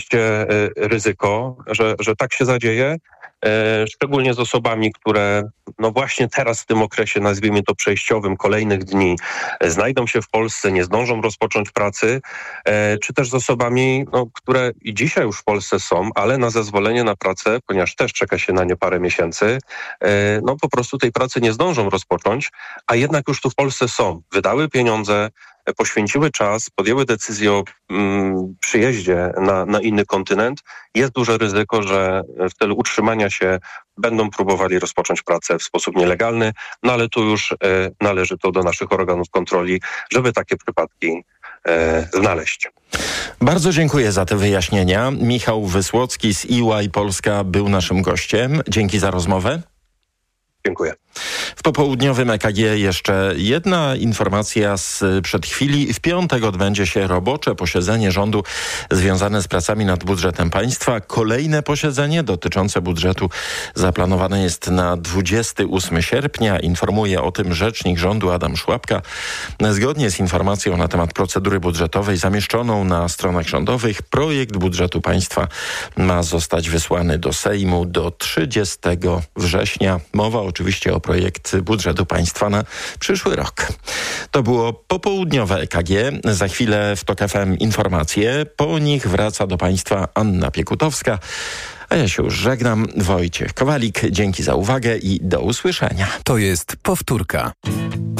rzeczywiście ryzyko, że tak się zadzieje. Szczególnie z osobami, które no właśnie teraz w tym okresie, nazwijmy to przejściowym, kolejnych dni znajdą się w Polsce, nie zdążą rozpocząć pracy, czy też z osobami, które i dzisiaj już w Polsce są, ale na zezwolenie na pracę, ponieważ też czeka się na nie parę miesięcy, po prostu tej pracy nie zdążą rozpocząć, a jednak już tu w Polsce są. Wydały pieniądze, poświęciły czas, podjęły decyzję o przyjeździe na inny kontynent. Jest duże ryzyko, że w celu utrzymania się będą próbowali rozpocząć pracę w sposób nielegalny, no ale tu już należy to do naszych organów kontroli, żeby takie przypadki znaleźć. Bardzo dziękuję za te wyjaśnienia. Michał Wysłocki z EY Polska był naszym gościem. Dzięki za rozmowę. Dziękuję. W popołudniowym EKG jeszcze jedna informacja sprzed chwili. W piątek odbędzie się robocze posiedzenie rządu związane z pracami nad budżetem państwa. Kolejne posiedzenie dotyczące budżetu zaplanowane jest na 28 sierpnia. Informuje o tym rzecznik rządu Adam Szłapka. Zgodnie z informacją na temat procedury budżetowej zamieszczoną na stronach rządowych, projekt budżetu państwa ma zostać wysłany do Sejmu do 30 września. Mowa oczywiście o projekt budżetu państwa na przyszły rok. To było popołudniowe EKG. Za chwilę w TOK FM informacje. Po nich wraca do państwa Anna Piekutowska. A ja się już żegnam. Wojciech Kowalik. Dzięki za uwagę i do usłyszenia. To jest powtórka.